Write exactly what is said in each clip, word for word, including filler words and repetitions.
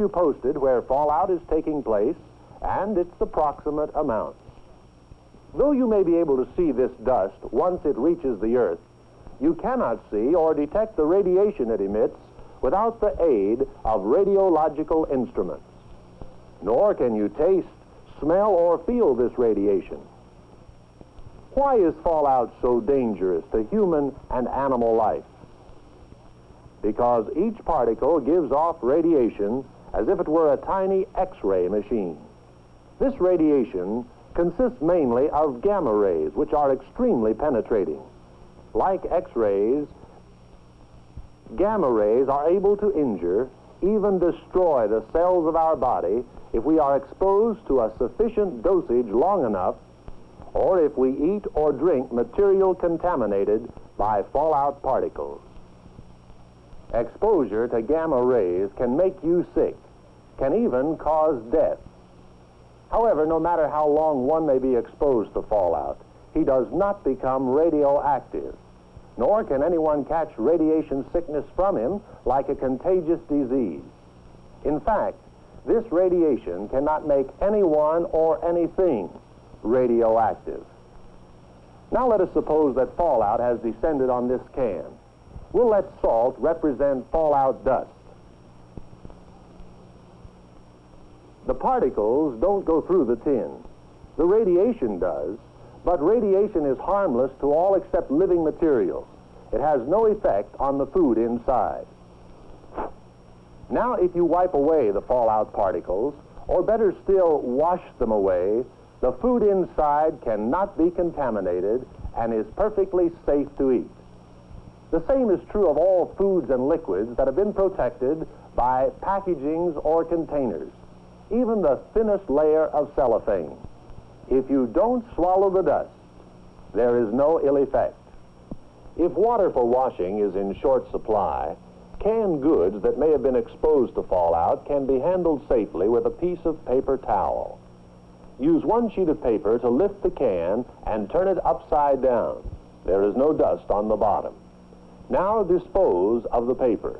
you posted where fallout is taking place and its approximate amounts. Though you may be able to see this dust once it reaches the Earth, you cannot see or detect the radiation it emits without the aid of radiological instruments. Nor can you taste, smell, or feel this radiation. Why is fallout so dangerous to human and animal life? Because each particle gives off radiation as if it were a tiny X-ray machine. This radiation consists mainly of gamma rays, which are extremely penetrating. Like X-rays, gamma rays are able to injure, even destroy the cells of our body if we are exposed to a sufficient dosage long enough, or if we eat or drink material contaminated by fallout particles. Exposure to gamma rays can make you sick, can even cause death. However, no matter how long one may be exposed to fallout, he does not become radioactive, nor can anyone catch radiation sickness from him like a contagious disease. In fact, this radiation cannot make anyone or anything radioactive. Now let us suppose that fallout has descended on this can. We'll let salt represent fallout dust. The particles don't go through the tin. The radiation does, but radiation is harmless to all except living materials. It has no effect on the food inside. Now, if you wipe away the fallout particles, or better still, wash them away, the food inside cannot be contaminated and is perfectly safe to eat. The same is true of all foods and liquids that have been protected by packagings or containers, even the thinnest layer of cellophane. If you don't swallow the dust, there is no ill effect. If water for washing is in short supply, canned goods that may have been exposed to fallout can be handled safely with a piece of paper towel. Use one sheet of paper to lift the can and turn it upside down. There is no dust on the bottom. Now dispose of the paper.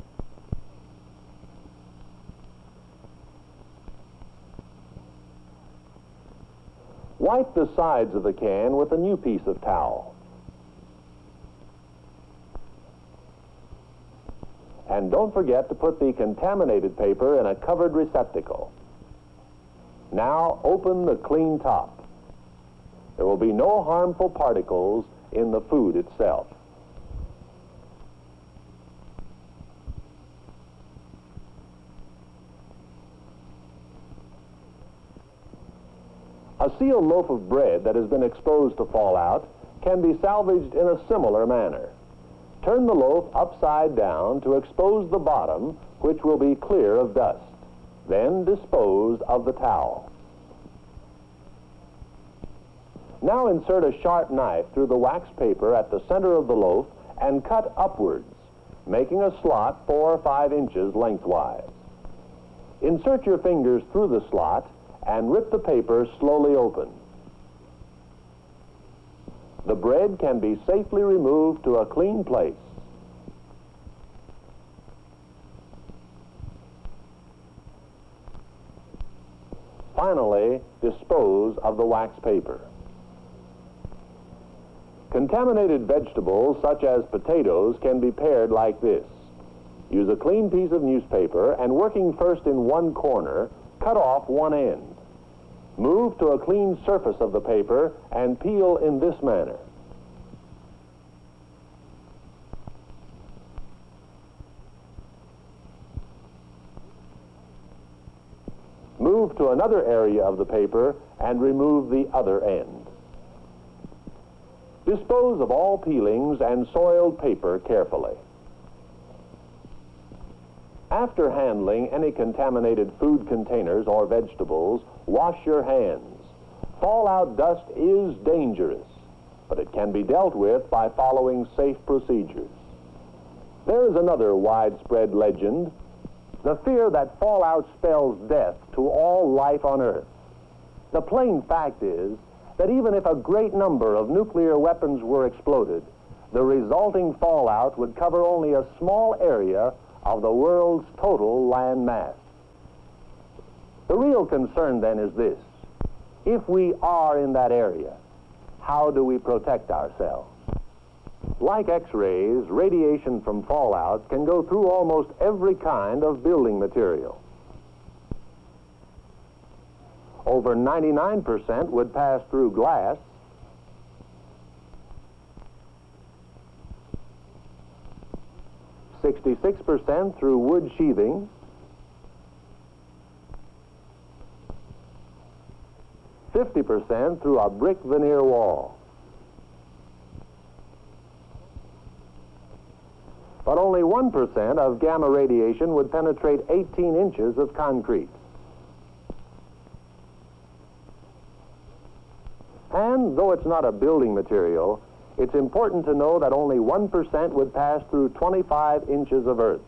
Wipe the sides of the can with a new piece of towel. And don't forget to put the contaminated paper in a covered receptacle. Now open the clean top. There will be no harmful particles in the food itself. A sealed loaf of bread that has been exposed to fallout can be salvaged in a similar manner. Turn the loaf upside down to expose the bottom, which will be clear of dust. Then dispose of the towel. Now insert a sharp knife through the wax paper at the center of the loaf and cut upwards, making a slot four or five inches lengthwise. Insert your fingers through the slot and rip the paper slowly open. The bread can be safely removed to a clean place. Finally, dispose of the wax paper. Contaminated vegetables, such as potatoes, can be pared like this. Use a clean piece of newspaper and, working first in one corner, cut off one end. Move to a clean surface of the paper and peel in this manner. Move to another area of the paper and remove the other end. Dispose of all peelings and soiled paper carefully. After handling any contaminated food containers or vegetables, wash your hands. Fallout dust is dangerous, but it can be dealt with by following safe procedures. There is another widespread legend, the fear that fallout spells death to all life on Earth. The plain fact is that even if a great number of nuclear weapons were exploded, the resulting fallout would cover only a small area of the world's total land mass. The real concern then is this: if we are in that area, how do we protect ourselves? Like X-rays, radiation from fallout can go through almost every kind of building material. Over ninety-nine percent would pass through glass, sixty-six percent through wood sheathing, fifty percent through a brick veneer wall. But only one percent of gamma radiation would penetrate eighteen inches of concrete. And though it's not a building material, it's important to know that only one percent would pass through twenty-five inches of earth.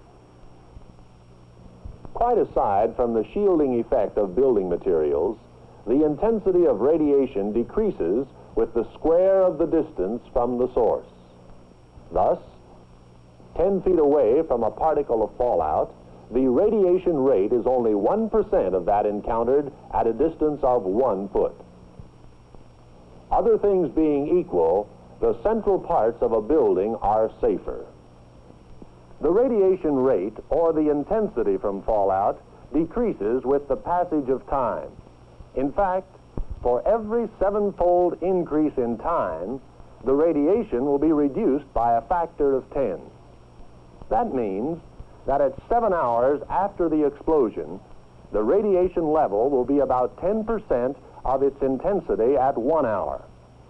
Quite aside from the shielding effect of building materials, the intensity of radiation decreases with the square of the distance from the source. Thus, ten feet away from a particle of fallout, the radiation rate is only one percent of that encountered at a distance of one foot. Other things being equal, the central parts of a building are safer. The radiation rate, or the intensity from fallout, decreases with the passage of time. In fact, for every sevenfold increase in time, the radiation will be reduced by a factor of ten. That means that at seven hours after the explosion, the radiation level will be about ten percent of its intensity at one hour.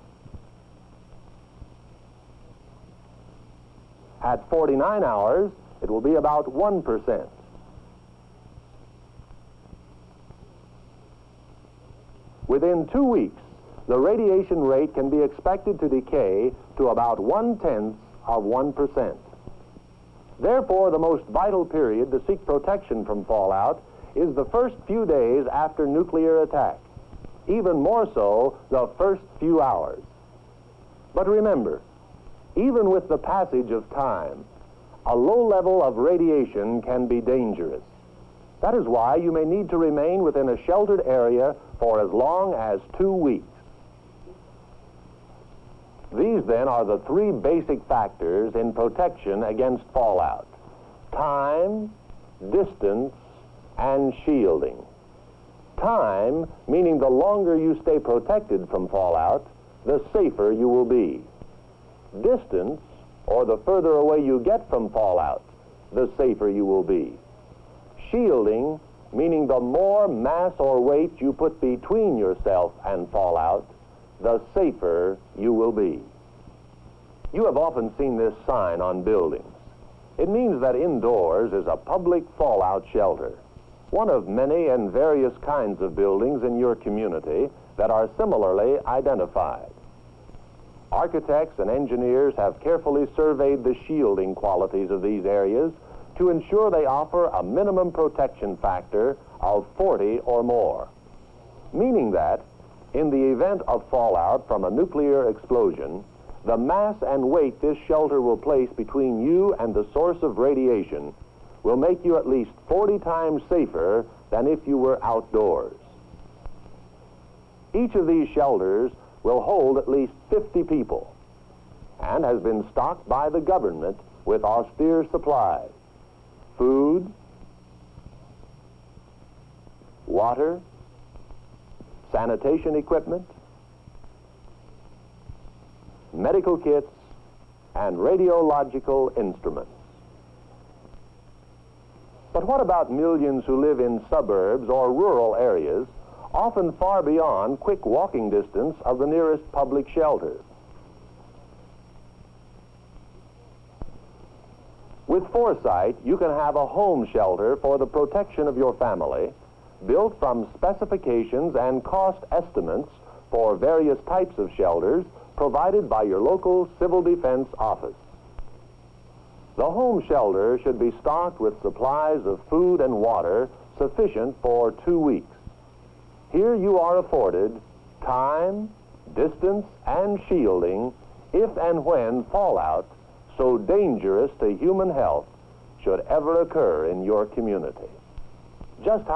At forty-nine hours, it will be about one percent. Within two weeks, the radiation rate can be expected to decay to about one-tenth of one percent. Therefore, the most vital period to seek protection from fallout is the first few days after nuclear attack, even more so the first few hours. But remember, even with the passage of time, a low level of radiation can be dangerous. That is why you may need to remain within a sheltered area for as long as two weeks. These, then, are the three basic factors in protection against fallout: time, distance, and shielding. Time, meaning the longer you stay protected from fallout, the safer you will be. Distance, or the further away you get from fallout, the safer you will be. Shielding, meaning the more mass or weight you put between yourself and fallout, the safer you will be. You have often seen this sign on buildings. It means that indoors is a public fallout shelter, one of many and various kinds of buildings in your community that are similarly identified. Architects and engineers have carefully surveyed the shielding qualities of these areas to ensure they offer a minimum protection factor of forty or more, meaning that in the event of fallout from a nuclear explosion, the mass and weight this shelter will place between you and the source of radiation will make you at least forty times safer than if you were outdoors. Each of these shelters will hold at least fifty people and has been stocked by the government with austere supplies: food, water, sanitation equipment, medical kits, and radiological instruments. But what about millions who live in suburbs or rural areas, often far beyond quick walking distance of the nearest public shelter? With foresight, you can have a home shelter for the protection of your family, built from specifications and cost estimates for various types of shelters provided by your local civil defense office. The home shelter should be stocked with supplies of food and water sufficient for two weeks. Here you are afforded time, distance, and shielding if and when fallout so dangerous to human health should ever occur in your community. Just how